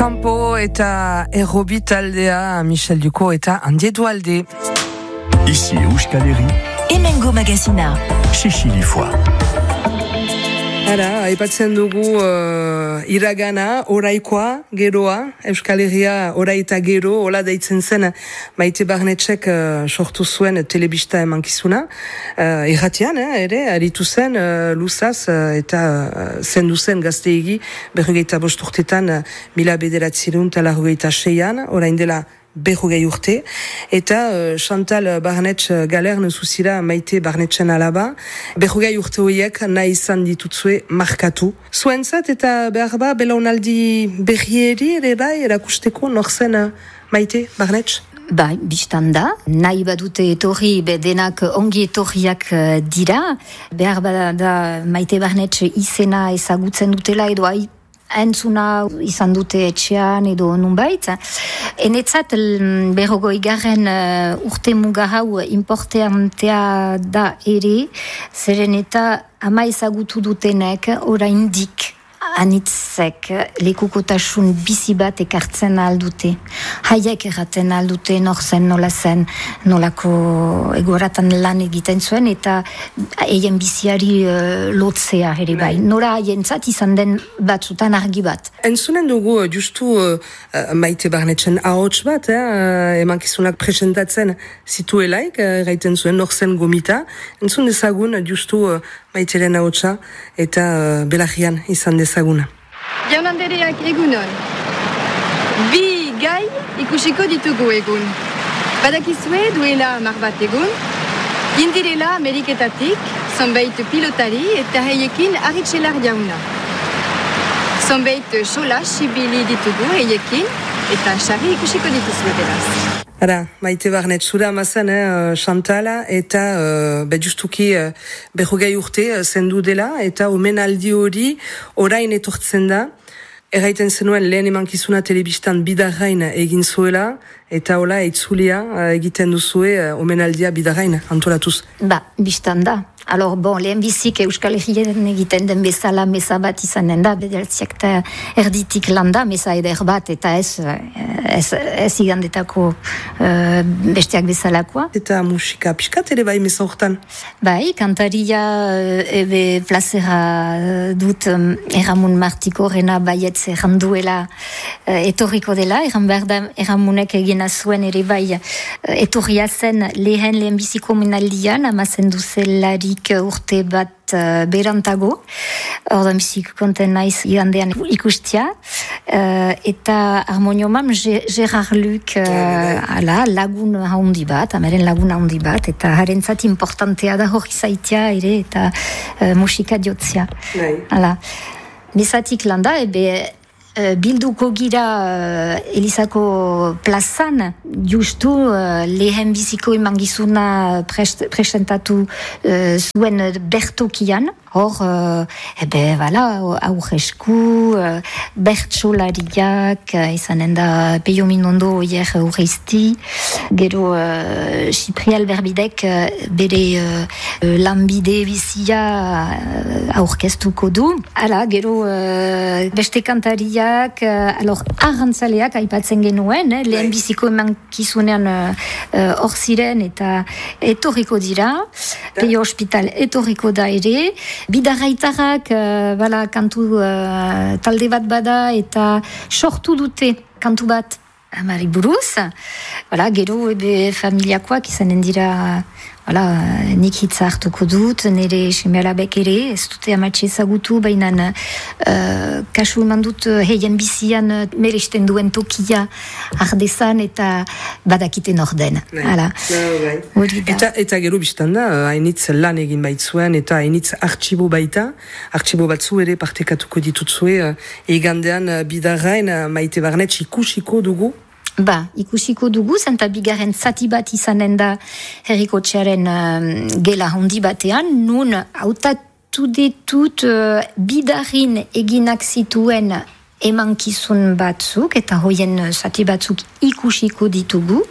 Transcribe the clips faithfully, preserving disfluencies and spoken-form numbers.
Campo eta Errobi taldea, Michel Ducot eta Andi Edualde. Ici Euskal Herri. Hemengo magazina. Xixilifoa. Ara, aipatzen dugu uh, iragana, oraikoa, geroa, Euskal Herria orai eta gero, hola deitzen zen Maite Barnetxek uh, sortu zuen telebista emankizuna. Uh, Irratian, eh, ere, aritu zen, uh, luzaz, uh, eta uh, zendu zen gazteegi, berrogeita bost urtetan, uh, mila bederatzireun talarrogeita seian, orain dela berrogei urte, eta uh, Chantal Barnetx Galern zuzira Maite Barnetxen alaba, berrogei urte horiek nahi izan ditutzue markatu. Zuentzat eta behar ba, belaunaldi berrieri ere bai, erakusteko norzen uh, Maite Barnetx? Bai, biztan da. Nahi badute etorri, be denak ongi etorriak dira. Behar da Maite Barnetx izena ezagutzen dutela edo ai, entzuna izan dute etxean edo nunbait. Enetzat berrogoi garen uh, urte muga hau importantea da ere, zeren eta ama ezagutu dutenek oraindik anitzek lekukotasun bizi bat ekartzen aldute. Haiek erraten aldute nor zen, nola zen, nolako egoratan lan egiten zuen, eta eien biziari uh, lotzea ere bai. Nora haientzat izan den batzutan argi bat. Entzunen dugu justu uh, Maite Barnetxen ahots bat, eh, emankizunak presentatzen zituelaik, erraiten zuen nor zen gomita. Entzun dezagun justu uh, Maiteren ahotsa eta uh, belarrian izan dezaguna. Jaun andereak egunon. Bi gai ikusiko ditugu egun. Badakizue duela mar bat egun, indirela Ameriketatik, zonbait pilotari eta heiekin arritxelar jauna. Zonbait sola sibili ditugu heiekin eta sarri ikusiko dituzue beraz. Ara, Maite Barnetx, zura amazan, eh, Chantala, eta uh, be justuki uh, berrogei urte uh, zendu dela, eta omenaldi hori orain etortzen da. Erraiten zenuen lehen emankizuna telebistan bidarrain egin zuela, eta hola eitzulia uh, egiten duzue uh, omenaldia bidarrain antolatuz. Ba, biztan da. Alor, bon, lehen bizik Euskal Herrien egiten den bezala meza bat izanen da, bedertziak eta erditik landa, meza eder bat, eta ez, ez, ez igandetako uh, besteak bezalakoa. Eta musika pixkat ere bai meza hortan? Bai, kantaria ebe plazera dut um, Erramun Martiko rena baietz erranduela uh, etorriko dela, erran behar da Erramunek egina zuen ere bai uh, etorria zen lehen lehen biziko menaldian, amazen duzelari urte bat uh, berantago, ordan bizik konten naiz igandean ikustia, uh, eta harmoniomam Gerard Luc uh, ala, lagun haundi bat, ameren lagun haundi bat, eta harentzat importantea da hori zaitia ere, eta uh, musika diotzia. Hala. Bezatik landa, ebe Uh, bilduko gira uh, Elizako plazan, justu uh, lehen biziko emangizuna prest, presentatu uh, zuen bertokian, hor, uh, ebe, bala, aurresku, uh, bertsolariak, uh, izanen da Peio Minondo oier urreizti, gero uh, Cipriel Berbidek uh, bere uh, lanbide bizia uh, aurkeztuko du. Hala, gero uh, beste kantaria Uh, alor, arrantzaleak aipatzen genuen, eh, lehen biziko emankizunean hor uh, ziren eta etorriko dira, Peio Hospital etorriko da ere, bidarraitarrak uh, bala, kantu uh, talde bat bada eta sortu dute kantu bat amari buruz, bala, gero ebe familiakoak izanen dira. Hala, nik hitza hartuko dut, nire semealabek ere, ez dute amatxe ezagutu, baina uh, kasu eman dut heien bizian meresten duen tokia ardezan eta badakiten orden. Hala. Eta, eta gero biztan da, hainitz lan egin baitzuen eta hainitz artxibo baita, artxibo batzu ere partekatuko ditutzue, egandean bidarrain Maite Barnetx ikusiko dugu. Ba, ikusiko dugu, zenta bigarren zati bat izanen da herrikotxearen um, gela handi batean, nun hautatu ditut uh, bidarrin eginak zituen emankizun batzuk, eta hoien zati batzuk ikusiko ditugu,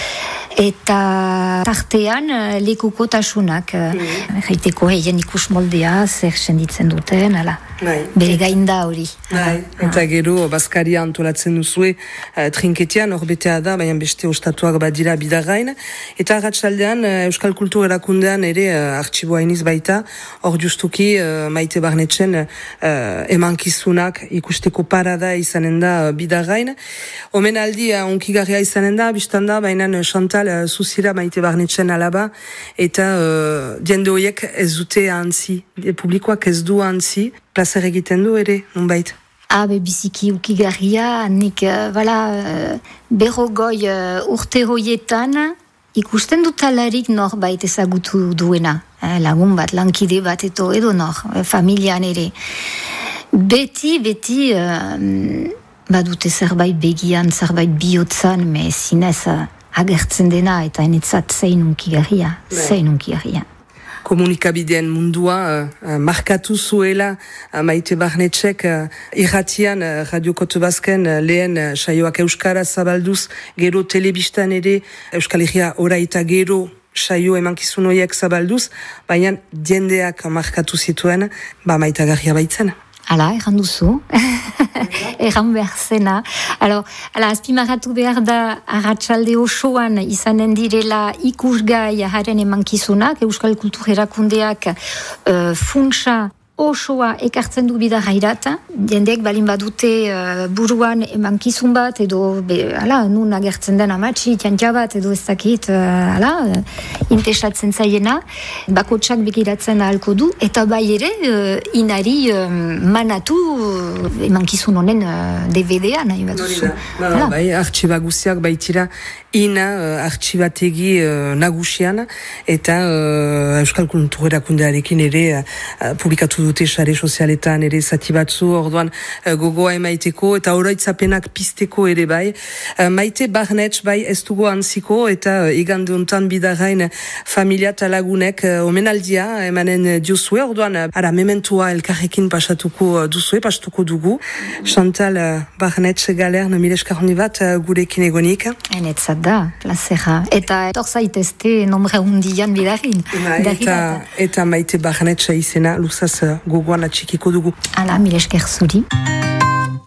eta tartean lekukotasunak, mm. uh, jaiteko heien ikus moldea, zer senditzen duten, ala. Bai. Bere gain da hori. Bai. Eta gero, bazkaria antolatzen duzue uh, trinketian, hor betea da, baina beste ostatuak badira bidagain. Eta arratsaldean uh, Euskal Kultur Erakundean ere uh, artxiboa iniz baita, hor justuki uh, Maite Barnetxen uh, emankizunak ikusteko parada izanen da uh, bidagain. Omen aldi uh, onkigarria izanen da, biztan da, baina uh, Chantal uh, Zuzira Maite Barnetxen alaba, eta uh, jende horiek ez dute antzi, publikoak ez du antzi, plazer egiten du ere, nonbait. Habe biziki ukigarria, nik, uh, bala, uh, berrogoi uh, urte hoietan, ikusten dut alarik norbait ezagutu duena. Eh, lagun bat, lankide bat, eto edo nor, eh, familian ere. Beti, beti, uh, badute zerbait begian, zerbait bihotzan, me zinez uh, agertzen dena, eta enetzat zein unkigarria, zein unkigarria. Komunikabideen mundua uh, markatu zuela uh, Maite Barnetxek uh, irratian uh, Radio Kote Basken uh, lehen uh, saioak euskara zabalduz, gero telebistan ere Euskal Herria ora eta gero saio emankizun horiek zabalduz, baina jendeak markatu zituen, ba maitagarria baitzen. Hala, erran duzu. Erran behar zena. Alors, ala, azpimarratu behar da arratsalde osoan izanen direla ikusgai haren emankizunak, Euskal Kultur Erakundeak uh, funtsa osoa ekartzen du bidarrairat, jendeek balin badute uh, buruan emankizun bat, edo, be, ala, nun agertzen den amatxi, tiantia bat, edo ez dakit, uh, ala, uh, interesatzen zaiena, bakotsak begiratzen ahalko du, eta bai ere, uh, inari uh, manatu uh, emankizun honen uh, D V D-a, nahi bat duzu. Ba, bai, artxiba guziak baitira, ina uh, artxibategi uh, nagusian, eta uh, Euskal Kultur Erakundearekin ere uh, publikatu dute sare sozialetan ere zati batzu, orduan uh, gogoa emaiteko eta oroitzapenak pizteko ere bai. Uh, Maite Barnetx bai ez dugu antziko eta uh, igande hontan bidarain familia eta lagunek uh, omenaldia emanen diozue, orduan uh, ara mementua elkarrekin pasatuko uh, duzue, pasatuko dugu. Chantal uh, Barnetx Galern, mile esker honi bat uh, gurekin egonik. Enetzat da, plazera. Eta etor zaitezte nombre hundian bidarin. Eta, eta Maite Barnetx izena luzaz gogoan atxikiko dugu. Hala, mile esker zuri.